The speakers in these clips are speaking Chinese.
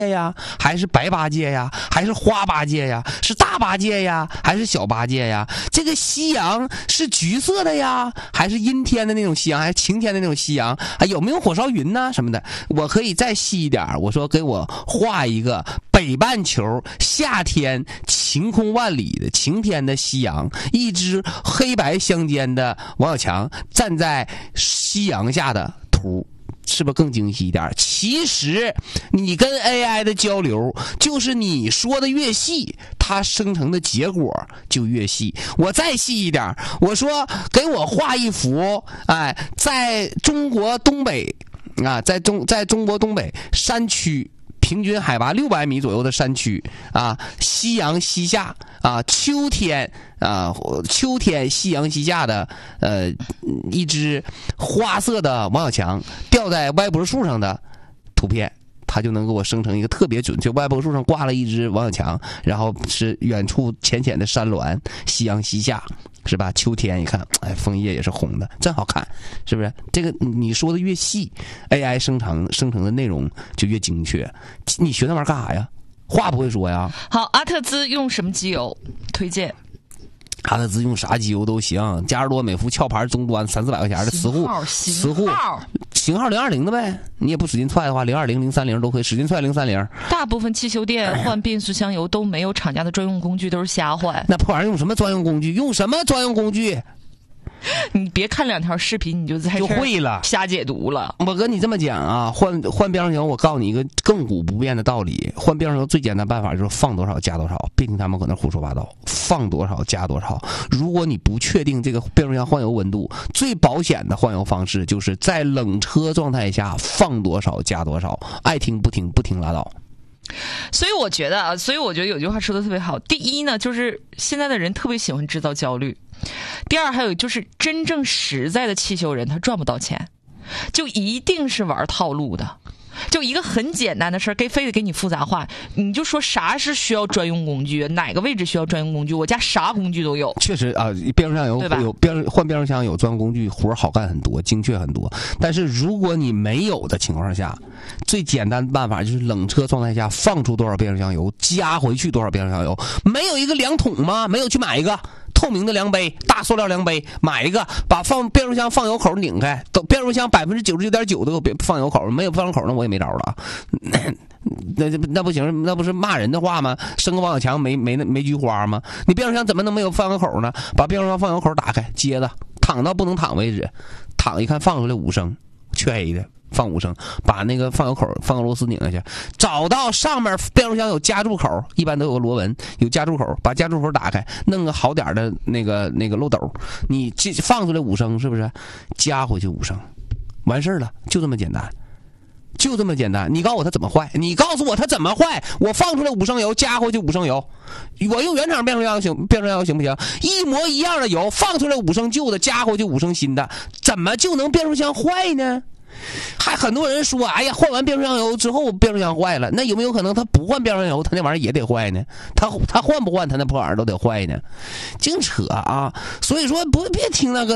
呀，还是白八戒呀，还是花八戒呀？是大八戒呀，还是小八戒呀？这个夕阳是橘色的呀，还是阴天的那种夕阳，还是晴天的那种夕阳？啊，有没有火烧云呢？什么的？我可以再细一点，我说给我画一个北半球夏天晴空万里的晴天的夕阳，一只黑白相间的王小强站在夕阳下的图。是不是更精细一点？其实你跟 AI 的交流，就是你说的越细，它生成的结果就越细。我再细一点，我说给我画一幅，哎，在中国东北啊，在中国东北山区。平均海拔600米左右的山区啊，夕阳西下啊，秋天夕阳西下的一只花色的王小强吊在歪脖树上的图片，它就能给我生成一个特别准确。歪脖树上挂了一只王小强，然后是远处浅浅的山峦，夕阳西下，是吧？秋天一看，哎，枫叶也是红的，真好看，是不是？这个你说的越细 ，AI 生成的内容就越精确。你学那玩意儿干啥呀？话不会说呀。 好，阿特兹用什么机油推荐？ 阿特兹用啥机油都行，加尔多美孚壳牌终端300-400块钱的磁护，型号020的呗。你也不使劲踹的话，020、030都可以，使劲踹030。 大部分汽修店换变速箱油都没有厂家的专用工具，都是瞎换。 那破玩意儿用什么专用工具？用什么专用工具？ 你别看2条视频，你就会了， 瞎解读了。 我跟你这么讲啊，换变速箱，我告诉你一个亘古不变的道理：换变速箱最简单办法就是放多少加多少，别听他们搁那胡说八道，放多少加多少。如果你不确定这个变速箱换油温度，最保险的换油方式就是在冷车状态下放多少加多少，爱听不听，不听拉倒。 所以我觉得有句话说的特别好。第一呢，就是现在的人特别喜欢制造焦虑。第二，还有就是真正实在的汽修人他赚不到钱，就一定是玩套路的。就一个很简单的事儿，非得给你复杂化。你就说啥是需要专用工具，哪个位置需要专用工具，我家啥工具都有。 确实啊，变速箱油换变速箱有专用工具，活好干很多，精确很多。但是如果你没有的情况下，最简单的办法就是冷车状态下放出多少变速箱油，加回去多少变速箱油。没有一个量桶吗？没有，去买一个透明的量杯，大塑料量杯，买一个，把变速箱放油口拧开，变速箱99.9%都有放油口，没有放油口那我也没招了。那不行，那不是骂人的话吗？生个王小强没菊花吗？你变速箱怎么能没有放油口呢？把变速箱放油口打开，接着躺到不能躺为止，躺一看放出来5升，黢黑的。放5升，把那个放油口放个螺丝拧下去，找到上面变速箱有夹住口，一般都有个螺纹，有夹住口，把夹住口打开，弄个好点的那个漏斗，你这放出来5升，是不是？加回去5升，完事儿了，就这么简单。就这么简单，你告诉我它怎么坏？你告诉我它怎么坏？我放出来5升油，加回去5升油，我用原厂变速箱行不行？一模一样的油，放出来5升旧的，加回去5升新的，怎么就能变速箱坏呢？还很多人说，哎呀，换完变速箱油之后变速箱坏了，那有没有可能他不换变速箱油，他那玩意儿也得坏呢？他换不换，他那破玩意儿都得坏呢？净扯啊！所以说别听那个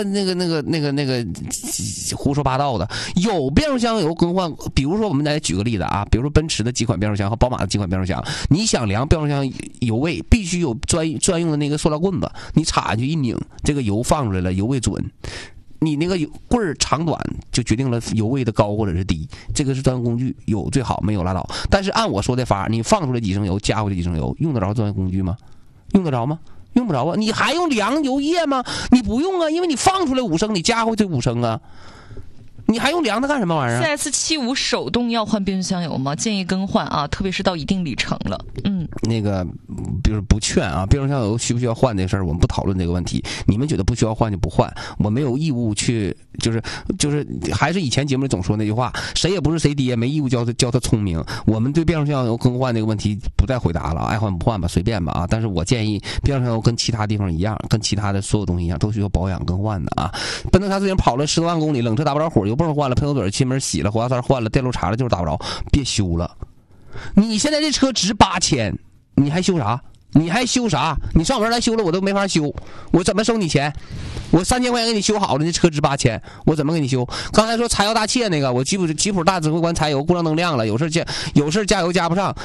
胡说八道的。有变速箱油更换，比如说我们来举个例子啊，比如说奔驰的几款变速箱和宝马的几款变速箱，你想量变速箱油位，必须有专用的那个塑料棍子，你插进去一拧，这个油放出来了，油位准。你那个棍儿长短就决定了油位的高或者是低，这个是专用工具，有最好，没有拉倒。但是按我说的法，你放出来几升油，加回去几升油，用得着专用工具吗？用得着吗？用不着啊！你还用量油液吗？你不用啊，因为你放出来5升，你加回去5升啊。你还用量它干什么玩意儿 ？4S75手动要换变速箱油吗？建议更换啊，特别是到一定里程了。 那个比如不劝啊，变速箱油需不需要换这事儿，我们不讨论这个问题。你们觉得不需要换就不换，我没有义务去，就是还是以前节目里总说那句话，谁也不是谁爹，没义务教他聪明。我们对变速箱油更换这个问题不再回答了，爱换不换吧，随便吧啊。但是我建议变速箱油跟其他地方一样，跟其他的所有东西一样，都需要保养更换的啊。奔腾它最近跑了10多万公里，冷车打不着火，油泵换了，喷油嘴气门洗了，火花塞换了，电路插了，就是打不着，别修了。你现在这车值8000，你还修啥？ 你还修啥？你上我这儿来修了，我都没法修，我怎么收你钱？我3000块钱给你修好了，那车值8000，我怎么给你修？刚才说柴油大切那个，我吉普大指挥官柴油故障灯亮了，有事加油加不上，